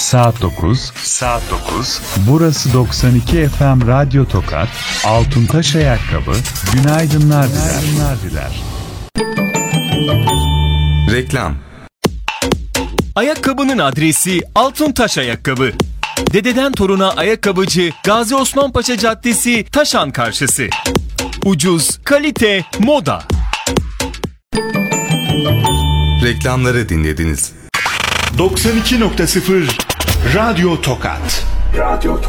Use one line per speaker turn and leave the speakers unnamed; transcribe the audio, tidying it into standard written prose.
Saat 9. Burası 92 FM Radyo Tokat. Altuntaş Ayakkabı. Günaydınlar diler.
Reklam.
Ayakkabının adresi Altuntaş Ayakkabı. Dededen toruna ayakkabıcı Gazi Osman Paşa Caddesi, Taşan karşısı. Ucuz, kalite, moda.
Reklamları dinlediniz.
92.0 Radyo Tokat.